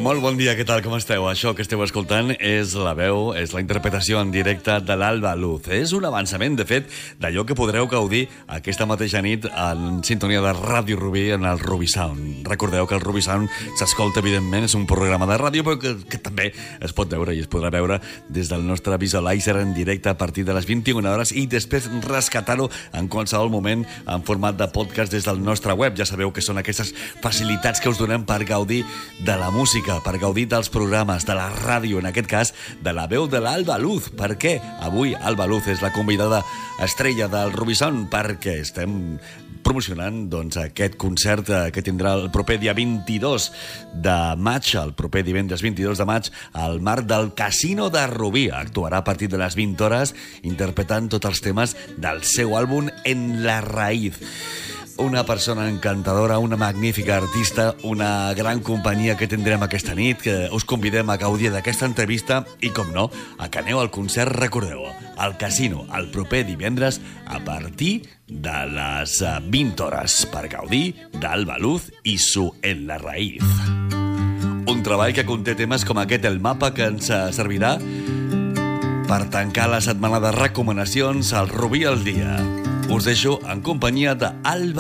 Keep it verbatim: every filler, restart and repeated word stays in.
Molt bon dia, què tal, com esteu? Això que esteu escoltant és la veu, és la interpretació en directe de l'Alba Luz. És un avançament, de fet, d'allò que podreu gaudir aquesta mateixa nit en sintonia de Ràdio Rubí en el Ruby Sound. Recordeu que el Ruby Sound s'escolta, evidentment, és un programa de ràdio, però que, que també es pot veure i es podrà veure des del nostre visualizer en directe a partir de les vint-i-una hores i després rescatar-ho en qualsevol moment en format de podcast des del nostre web. Ja sabeu que són aquestes facilitats que us donem per gaudir de la música, per gaudir dels programes, de la ràdio, en aquest cas, de la veu de l'Alba Luz. Per què? Avui Alba Luz és la convidada estrella del Ruby Sound, perquè estem promocionant doncs, aquest concert que tindrà el proper dia vint-i-dos de maig, el proper divendres vint-i-dos de maig, al marc del Casino de Rubí. Actuarà a partir de les vint hores interpretant tots els temes del seu àlbum En la Raíz. Una persona encantadora, una magnífica artista, una gran companyia que tindrem aquesta nit, que us convidem a gaudir d'aquesta entrevista i, com no, a que aneu al concert, recordeu, al Casino, el proper divendres a partir de les vint hores, per gaudir d'Alba Luz i su En la Raíz. Un treball que conté temes com aquest, el mapa, que ens servirà per tancar la setmana de recomanacions al Rubí al dia. Us deixo en companyia d'Alba